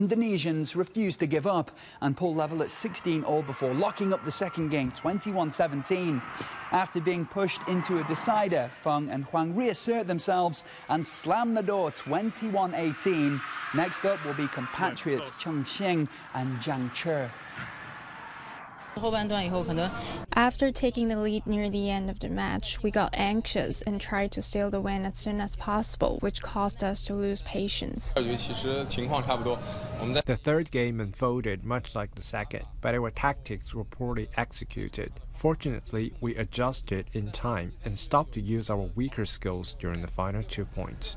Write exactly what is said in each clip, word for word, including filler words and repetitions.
Indonesians refused to give up and pulled level at sixteen all before locking up the second game twenty-one seventeen. After being pushed into a decider, Feng and Huang reassert themselves and slam the door twenty-one eighteen. Next up will be compatriots Cheng Xing and Zhang Che. After taking the lead near the end of the match, we got anxious and tried to steal the win as soon as possible, which caused us to lose patience. The third game unfolded much like the second, but our tactics were poorly executed. Fortunately, we adjusted in time and stopped to use our weaker skills during the final two points.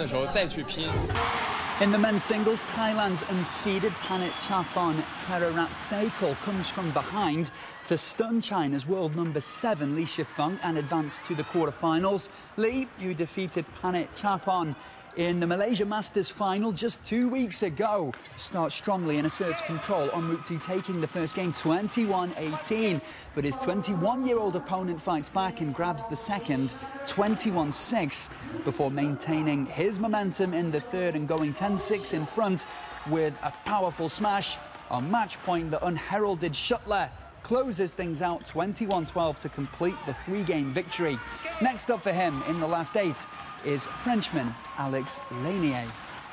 In the men's singles, Thailand's unseeded Panit Chaphon Theraratsekul comes from behind to stun China's world number seven Li Shifeng and advance to the quarterfinals. Li, who defeated Panit Chaphon in the Malaysia Masters final just two weeks ago, starts strongly and asserts control en route to taking the first game twenty-one eighteen. But his twenty-one-year-old opponent fights back and grabs the second twenty-one six before maintaining his momentum in the third and going ten six in front with a powerful smash. On match point, the unheralded Shuttler closes things out twenty-one twelve to complete the three-game victory. Next up for him in the last eight is Frenchman Alex Lanier.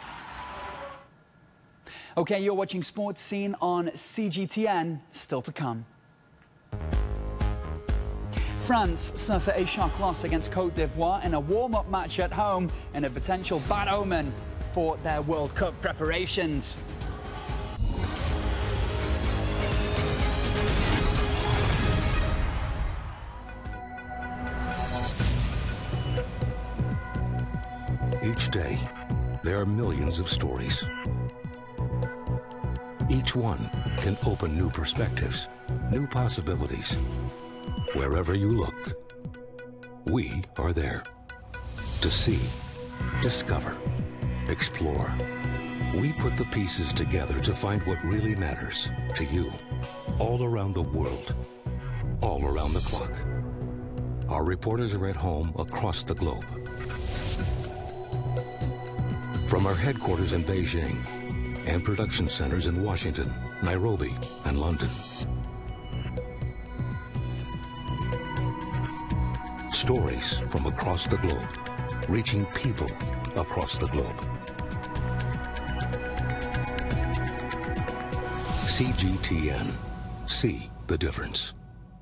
OK, you're watching Sports Scene on C G T N. Still to come. France suffer a shock loss against Côte d'Ivoire in a warm-up match at home and a potential bad omen for their World Cup preparations. Each day, there are millions of stories. Each one can open new perspectives, new possibilities. Wherever you look, we are there to see, discover, explore. We put the pieces together to find what really matters to you, all around the world, all around the clock. Our reporters are at home across the globe. From our headquarters in Beijing and production centers in Washington, Nairobi, and London. Stories from across the globe, reaching people across the globe. C G T N. See the difference.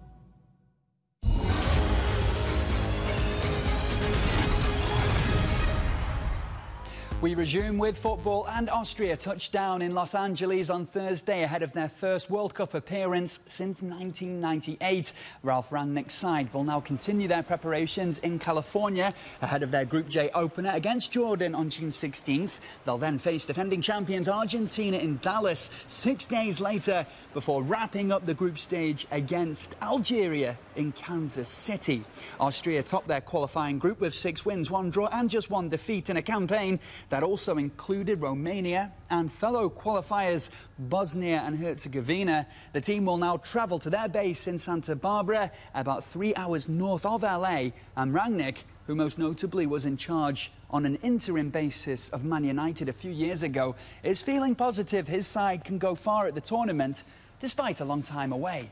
We resume with football, and Austria touched down in Los Angeles on Thursday ahead of their first World Cup appearance since nineteen ninety-eight. Ralf Rangnick's side will now continue their preparations in California ahead of their Group J opener against Jordan on June sixteenth. They'll then face defending champions Argentina in Dallas six days later before wrapping up the group stage against Algeria in Kansas City. Austria topped their qualifying group with six wins, one draw and just one defeat in a campaign that also included Romania and fellow qualifiers Bosnia and Herzegovina. The team will now travel to their base in Santa Barbara, about three hours north of L A, and Rangnick, who most notably was in charge on an interim basis of Man United a few years ago, is feeling positive his side can go far at the tournament, despite a long time away.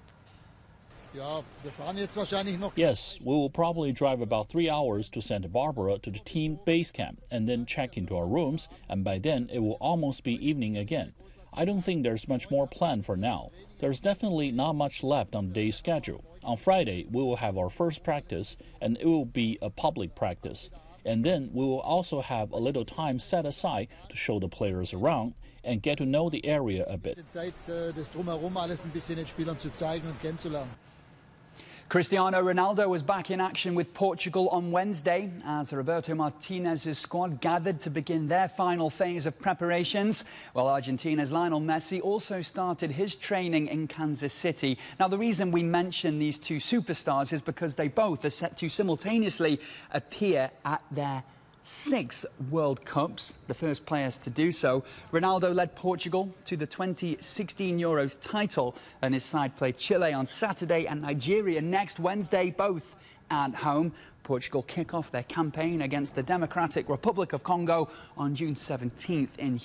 Yes, we will probably drive about three hours to Santa Barbara to the team base camp and then check into our rooms, and by then it will almost be evening again. I don't think there's much more planned for now. There's definitely not much left on the day's schedule. On Friday, we will have our first practice, and it will be a public practice. And then we will also have a little time set aside to show the players around and get to know the area a bit. Cristiano Ronaldo was back in action with Portugal on Wednesday as Roberto Martinez's squad gathered to begin their final phase of preparations, while Argentina's Lionel Messi also started his training in Kansas City. Now, the reason we mention these two superstars is because they both are set to simultaneously appear at their six World Cups, the first players to do so. Ronaldo led Portugal to the twenty sixteen Euros title, and his side played Chile on Saturday and Nigeria next Wednesday, both at home. Portugal kick off their campaign against the Democratic Republic of Congo on June seventeenth in